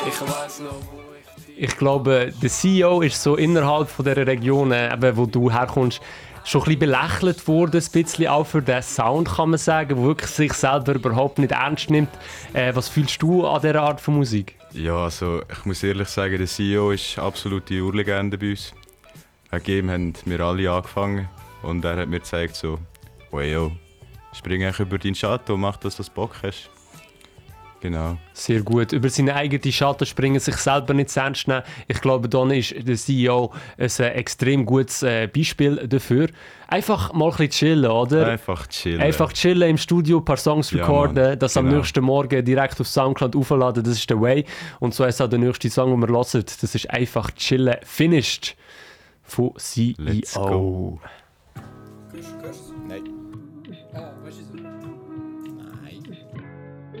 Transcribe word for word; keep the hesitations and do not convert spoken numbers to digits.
Ich weiß noch, wo ich... Ich glaube, der C E O ist so innerhalb von dieser Region, äh, eben, wo du herkommst, schon ein bisschen belächelt worden, ein bisschen auch für den Sound, kann man sagen, der wirklich sich selber überhaupt nicht ernst nimmt. Äh, was fühlst du an dieser Art von Musik? Ja, also ich muss ehrlich sagen, der C E O ist eine absolute Urlegende bei uns. Wegen ihm haben wir alle angefangen und er hat mir gezeigt, so, «Hey yo, spring einfach über deinen Schatten und mach, dass du das Bock hast.» Genau. Sehr gut. Über seine eigenen Schatten springen, sich selber nicht zu ernst nehmen. Ich glaube, dann ist der C E O ein äh, extrem gutes äh, Beispiel dafür. Einfach mal ein bisschen chillen, oder? Einfach chillen. Einfach chillen im Studio, ein paar Songs recorden, ja, das genau. am nächsten Morgen direkt auf Soundcloud aufladen, das ist der Way. Und so ist auch der nächste Song, den wir hören, das ist einfach chillen. Finished von C E O. Let's go. Kannst, kannst